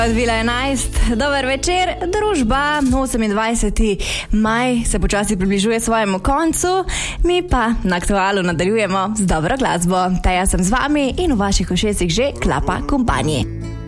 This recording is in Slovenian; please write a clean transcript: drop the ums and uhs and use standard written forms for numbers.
Odvila 11, dober večer, družba, 28. maj se počasi približuje svojemu koncu, mi pa na Aktualu nadaljujemo z dobro glasbo. Teja sem z vami in v vaših ušesih že klapa kompanije.